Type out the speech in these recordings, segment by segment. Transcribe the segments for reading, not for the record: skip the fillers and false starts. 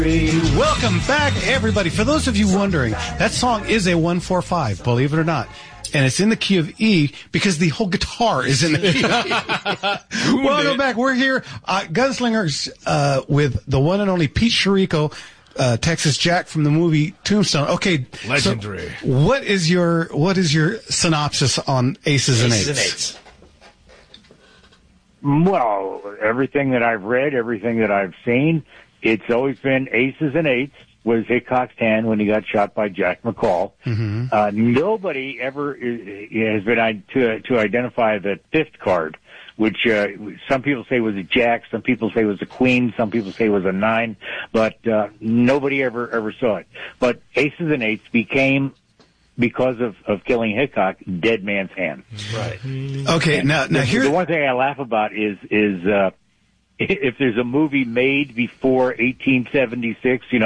Welcome back, everybody. For those of you wondering, that song is a 1-4-5, believe it or not. And it's in the key of E because the whole guitar is in the key of E. Welcome back. We're here, Gunslingers, with the one and only Pete Chirico, Texas Jack from the movie Tombstone. Okay. Legendary. So what is your synopsis on Aces and Eights? Well, everything that I've read, everything that I've seen, it's always been Aces and Eights was Hickok's hand when he got shot by Jack McCall. Mm-hmm. Nobody ever has been to identify the fifth card, which some people say was a Jack, some people say was a Queen, some people say was a 9, but nobody ever saw it. But Aces and Eights became, because of killing Hickok, Dead Man's Hand. Right. Okay, now here's the one thing I laugh about is if there's a movie made before 1876, it's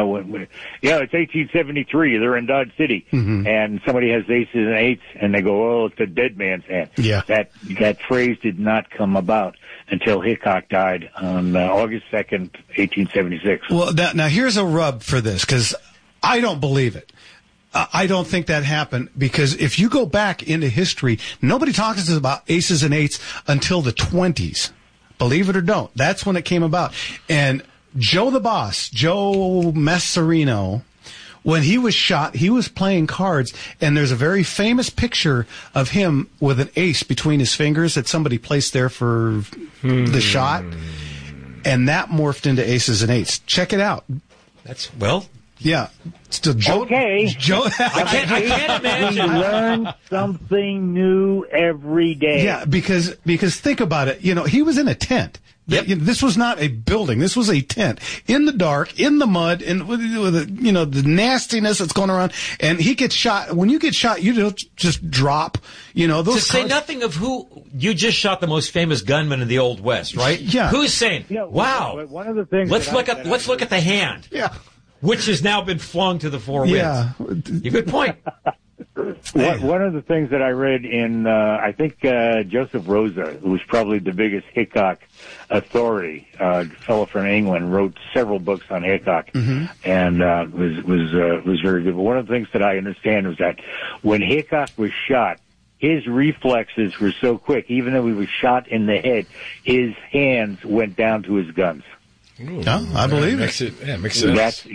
1873, they're in Dodge City, and somebody has Aces and Eights, and they go, oh, it's a Dead Man's Hand. Yeah. That phrase did not come about until Hickok died on August 2nd, 1876. Well, now here's a rub for this, because I don't believe it. I don't think that happened, because if you go back into history, nobody talks about Aces and Eights until the 20s. Believe it or don't. That's when it came about. And Joe the Boss, Joe Masserino, when he was shot, he was playing cards, and there's a very famous picture of him with an ace between his fingers that somebody placed there for the shot, and that morphed into Aces and Eights. Check it out. Yeah. Still Joe. Okay. Joe. I can't imagine. We learn something new every day. Yeah, because think about it. He was in a tent. Yep. This was not a building. This was a tent in the dark, in the mud, and with the nastiness that's going around. And he gets shot. When you get shot, you don't just drop. Those. To say nothing of who you just shot, the most famous gunman in the Old West, right? Yeah. Who's saying, "Wow"? One of the things. Let's look at the hand. Yeah. Which has now been flung to the four winds. Yeah. Good point. One of the things that I read in, I think Joseph Rosa, who was probably the biggest Hickok authority, a fellow from England, wrote several books on Hickok, and was very good. But one of the things that I understand was that when Hickok was shot, his reflexes were so quick. Even though he was shot in the head, his hands went down to his guns. Ooh, yeah, I believe it. Makes sense.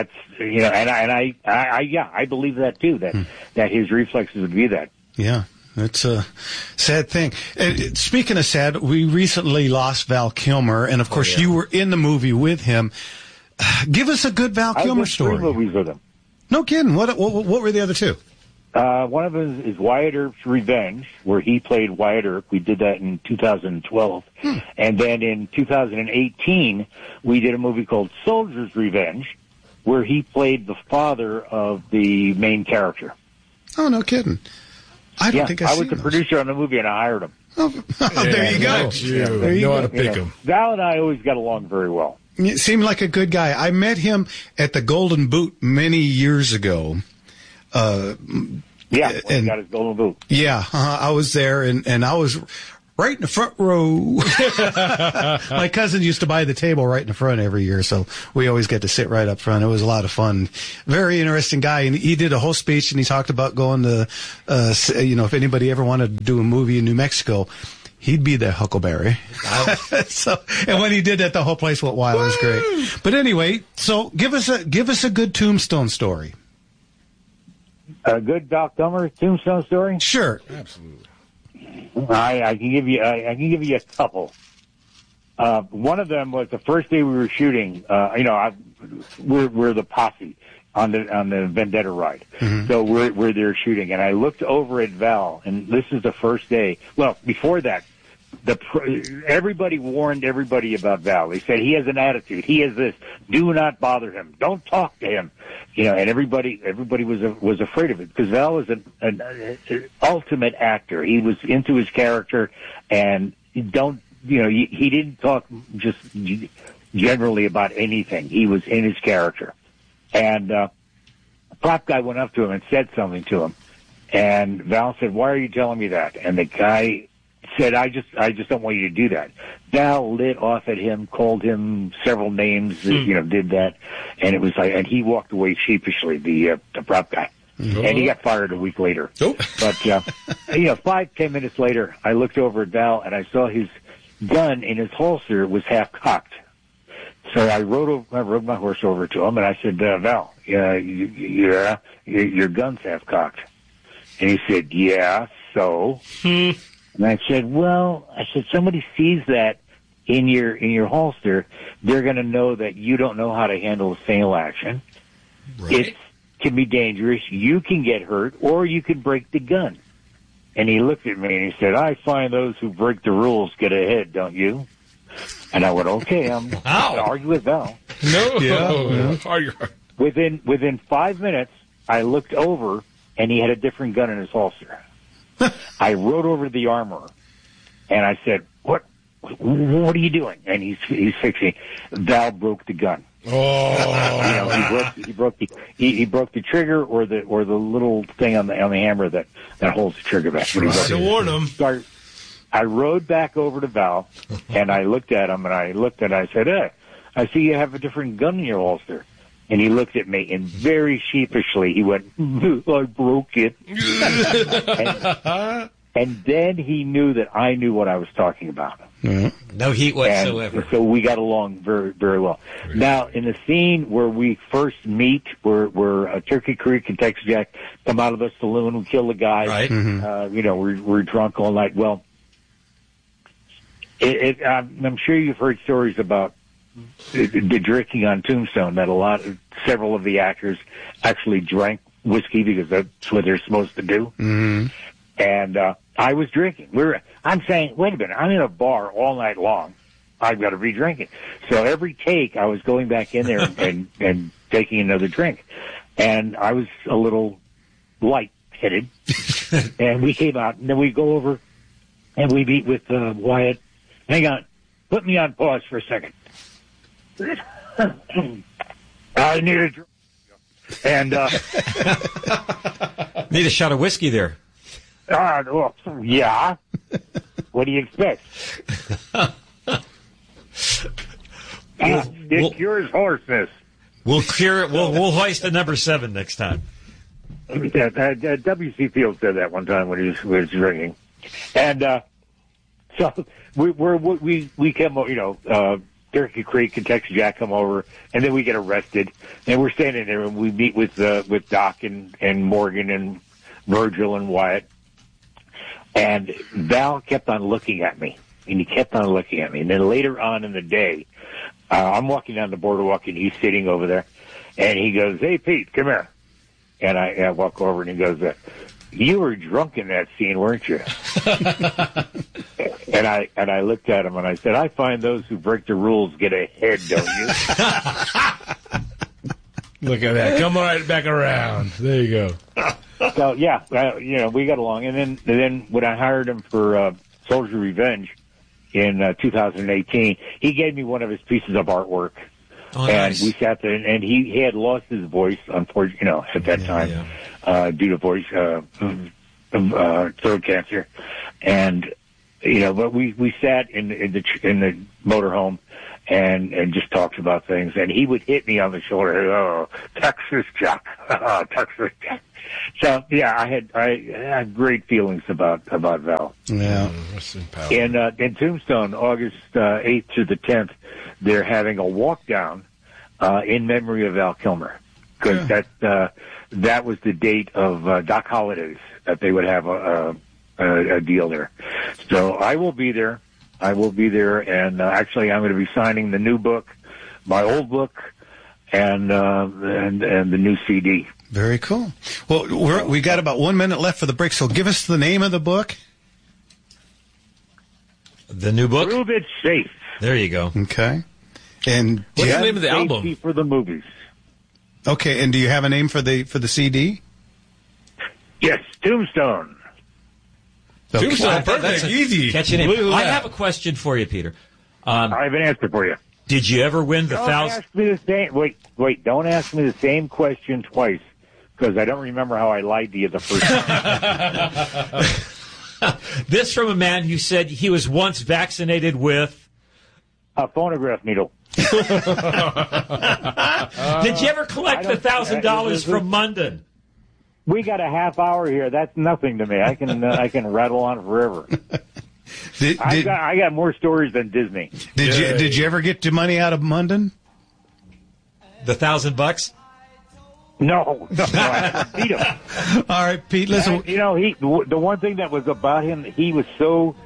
I believe that too. That his reflexes would be that. Yeah, it's a sad thing. Speaking of sad, we recently lost Val Kilmer, and of course you were in the movie with him. Give us a good Val Kilmer story. 3 movies with him. No kidding. What were the other 2? One of them is Wyatt Earp's Revenge, where he played Wyatt Earp. We did that in 2012. And then in 2018, we did a movie called Soldier's Revenge, where he played the father of the main character. Oh, no kidding. I don't think I was the producer on the movie, and I hired him. Oh, there you go. There you know how to pick him. Val and I always got along very well. He seemed like a good guy. I met him at the Golden Boot many years ago. When he got his Golden Boot. Yeah, I was there, and I was right in the front row. My cousin used to buy the table right in the front every year, so we always get to sit right up front. It was a lot of fun. Very interesting guy, and he did a whole speech, and he talked about going to, if anybody ever wanted to do a movie in New Mexico, he'd be there, Huckleberry. Wow. And when he did that, the whole place went wild. It was great. But anyway, so give us a good Tombstone story. A good Val Kilmer Tombstone story? Sure, absolutely. I can give you a couple. One of them was the first day we were shooting. We're the posse on the Vendetta ride, so we're there shooting. And I looked over at Val, and this is the first day. Well, before that, everybody warned everybody about Val. They said he has an attitude. He has this. Do not bother him. Don't talk to him. And everybody was afraid of it because Val was an ultimate actor. He was into his character, and he didn't talk just generally about anything. He was in his character. And a prop guy went up to him and said something to him. And Val said, "Why are you telling me that?" And the guy said, I just don't want you to do that. Val lit off at him, called him several names, did that. And it was like, and he walked away sheepishly, the prop guy. And he got fired a week later. Oh. But, 5-10 minutes later, I looked over at Val and I saw his gun in his holster was half cocked. So I rode my horse over to him and I said, Val, your gun's half cocked. And he said, yeah, so? And I said, somebody sees that in your holster, they're going to know that you don't know how to handle a single action. Right. It can be dangerous. You can get hurt, or you can break the gun. And he looked at me and he said, I find those who break the rules get ahead, don't you? And I went, okay, I'm going to argue with Val. No. Yeah. Within 5 minutes, I looked over, and he had a different gun in his holster. I rode over to the armorer, and I said, What are you doing? And he's fixing. Val broke the gun. Oh. He broke the trigger or the little thing on the hammer that holds the trigger back. Tried to warn him. I rode back over to Val, and I looked at him, and I said, hey, I see you have a different gun in your holster. And he looked at me, and very sheepishly, he went, I broke it. and then he knew that I knew what I was talking about. Mm-hmm. No heat whatsoever. And so we got along very, very well. Now, in the scene where we first meet, where Turkey Creek and Texas Jack come out of the saloon, we kill the guy. Right. Mm-hmm. We're drunk all night. Well, I'm sure you've heard stories about the drinking on Tombstone, that several of the actors actually drank whiskey because that's what they're supposed to do. Mm-hmm. And I was drinking. I'm saying, wait a minute, I'm in a bar all night long. I've got to be drinking. So every take, I was going back in there and taking another drink. And I was a little light-headed. And we came out, and then we go over, and we meet with Wyatt. Hang on. Put me on pause for a second. I need a drink. And need a shot of whiskey there. Yeah. What do you expect? It cures hoarseness. We'll cure it. We'll hoist the number 7 next time. W.C. Fields said that one time when he was drinking, and so we come, Turkey Creek and Texas Jack come over, and then we get arrested, and we're standing there, and we meet with Doc and Morgan and Virgil and Wyatt, and Val kept on looking at me, and he kept on looking at me, and then later on in the day, I'm walking down the boardwalk, and he's sitting over there, and he goes, "Hey, Pete, come here," and I walk over, and he goes, "You were drunk in that scene, weren't you?" And I looked at him and I said, "I find those who break the rules get ahead, don't you?" Look at that. Come right back around. There you go. So yeah, we got along. And then when I hired him for Soldier Revenge in 2018, he gave me one of his pieces of artwork. Oh, and nice. we sat there, and he had lost his voice, unfortunately, at that time, due to voice throat cancer, and but we sat in the motorhome and just talked about things, and he would hit me on the shoulder, "Oh, Texas Jack, Texas Jack." So yeah, I had great feelings about Val. Yeah. In Tombstone, August 8th to the 10th, they're having a walk down in memory of Val Kilmer, because that was the date of Doc Holliday's that they would have a deal there. So I will be there. And actually, I'm going to be signing the new book, my old book, and the new CD. Very cool. Well, we got about 1 minute left for the break, so give us the name of the book. The new book? Prove It Safe. There you go. Okay. And what's the name of the Safety album? For the movies. Okay, and do you have a name for the CD? Yes, Tombstone. Okay. Tombstone, perfect, easy. Catchy name. I have a question for you, Peter. I have an answer for you. Did you ever win the Don't 1,000? ask me the same. Wait! Don't ask me the same question twice, because I don't remember how I lied to you the first time. This from a man who said he was once vaccinated with A phonograph needle. Did you ever collect the $1,000 from Munden? We got a half hour here. That's nothing to me. I can rattle on forever. I got more stories than Disney. Did you ever get your money out of Munden? The $1,000? No, I beat him. All right, Pete. Listen, And, the one thing that was about him, he was so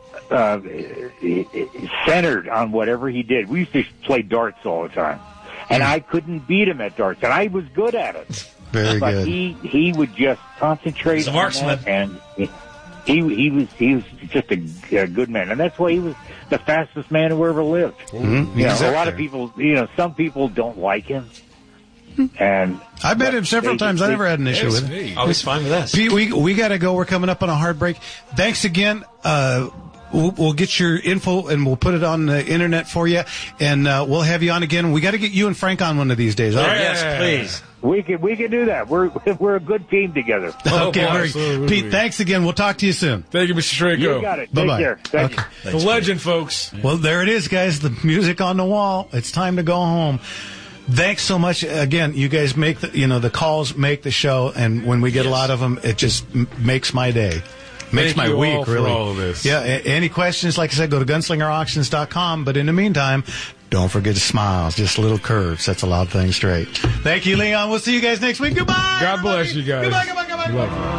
centered on whatever he did. We used to play darts all the time, and I couldn't beat him at darts, and I was good at it. very But good. he would just concentrate He's a on marksman. that, and he was just a good man, and that's why he was the fastest man who ever lived. Mhm. You know, Exactly. a lot of people, some people don't like him, and I met him several times. I never had an issue with it. I was fine with us. Pete, we got to go. We're coming up on a hard break. Thanks again. We'll get your info and we'll put it on the internet for you, and we'll have you on again. We got to get you and Frank on one of these days. All right? Yes, please. we can do that. We're a good team together. Okay, boy, very absolutely. Pete, thanks again. We'll talk to you soon. Thank you, Mr. Strayko. You got it. Bye-bye. Take care. Thank Okay. you. The legend, folks. Well, there it is, guys. The music on the wall. It's time to go home. Thanks so much. Again, you guys make the calls make the show, and when we get a lot of them, it just makes my day. Makes Thank my you week, all for really. all of this. Yeah, any questions, like I said, go to gunslingerauctions.com. But in the meantime, don't forget to smile. Just little curves. That's a lot of things straight. Thank you, Leon. We'll see you guys next week. Goodbye. God bless you guys. Goodbye, goodbye, goodbye. Love you.